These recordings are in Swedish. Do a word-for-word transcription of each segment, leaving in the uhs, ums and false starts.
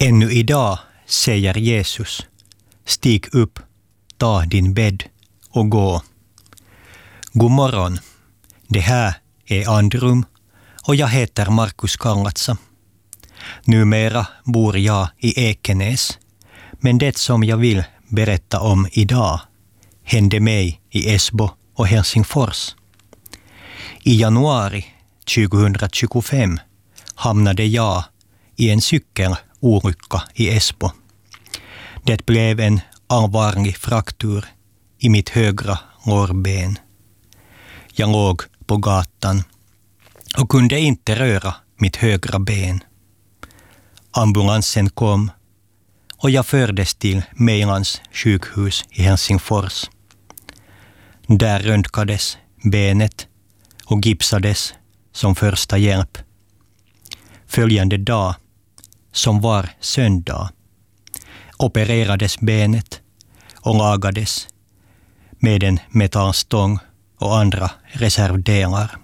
Ännu idag säger Jesus, stig upp, ta din bädd och gå. God morgon, det här är Andrum och jag heter Markus Kangatsa. Numera bor jag i Ekenäs, men det som jag vill berätta om idag hände mig i Esbo och Helsingfors. I januari tjugohundratjugofem hamnade jag i en cykelolycka i Esbo. Det blev en allvarlig fraktur i mitt högra lårben. Jag låg på gatan och kunde inte röra mitt högra ben. Ambulansen kom och jag fördes till Mejlands sjukhus i Helsingfors. Där röntgades benet och gipsades som första hjälp. Följande dag, som var söndag, opererades benet och lagades med en metallstång och andra reservdelar.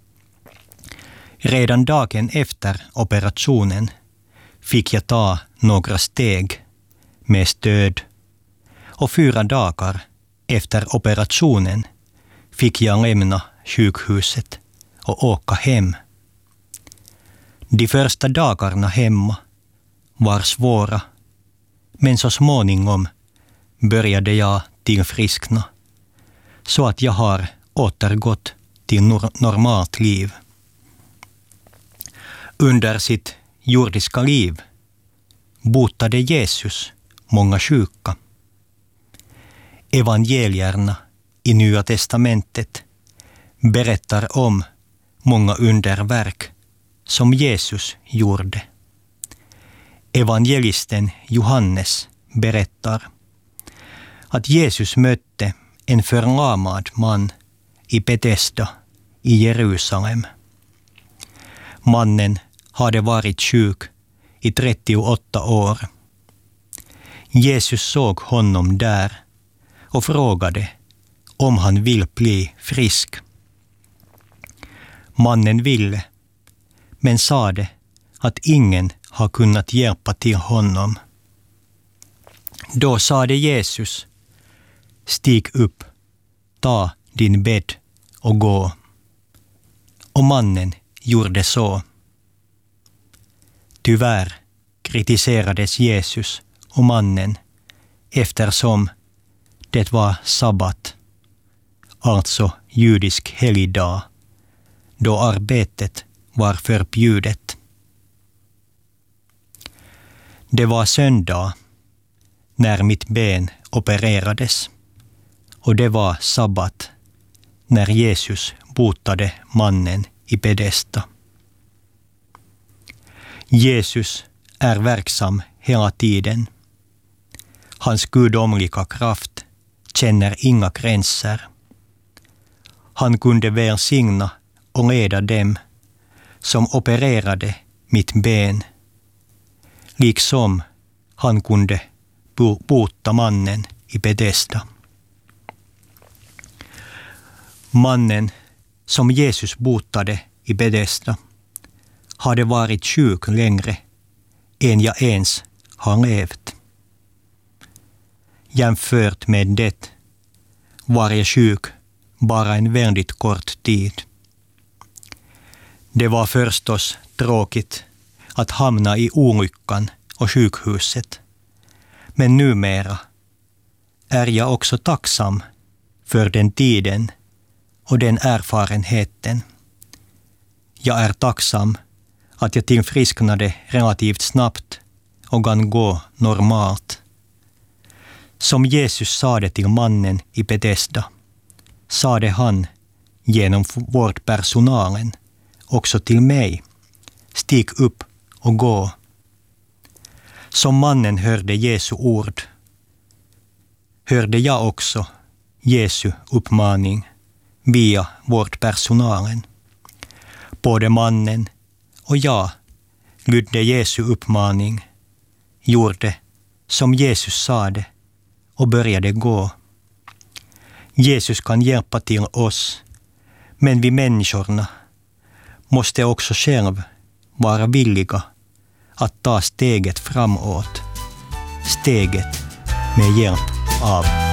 Redan dagen efter operationen fick jag ta några steg med stöd och fyra dagar efter operationen fick jag lämna sjukhuset och åka hem. De första dagarna hemma var svåra, men så småningom började jag tillfriskna så att jag har återgått till nor- normalt liv. Under sitt jordiska liv botade Jesus många sjuka. Evangelierna i Nya testamentet berättar om många underverk som Jesus gjorde. Evangelisten Johannes berättar att Jesus mötte en förlamad man i Betesda i Jerusalem. Mannen hade varit sjuk i trettioåtta år. Jesus såg honom där och frågade om han vill bli frisk. Mannen ville, men sade att ingen har kunnat hjälpa till honom. Då sade Jesus, stig upp, ta din bädd och gå. Och mannen gjorde så. Tyvärr kritiserades Jesus och mannen eftersom det var sabbat, alltså judisk helgdag, då arbetet var förbjudet. Det var söndag när mitt ben opererades och det var sabbat när Jesus botade mannen i Betesda. Jesus är verksam hela tiden. Hans gudomliga kraft känner inga gränser. Han kunde välsigna och leda dem som opererade mitt ben, liksom han kunde bota mannen i Betesda. Mannen som Jesus botade i Betesda hade varit sjuk längre än jag ens har levt. Jämfört med det var jag sjuk bara en väldigt kort tid. Det var förstås tråkigt att hamna i olyckan och sjukhuset, men numera är jag också tacksam för den tiden och den erfarenheten. Jag är tacksam att jag tillfrisknade relativt snabbt och kan gå normalt. Som Jesus sade till mannen i Betesda, sade han genom vårdpersonalen också till mig, stig upp och gå. Som mannen hörde Jesu ord, hörde jag också Jesu uppmaning via vårdpersonalen. Både mannen och jag lydde Jesu uppmaning, gjorde som Jesus sade och började gå. Jesus kan hjälpa till oss, men vi människorna måste också själv vara villiga att ta steget framåt. Steget med hjälp av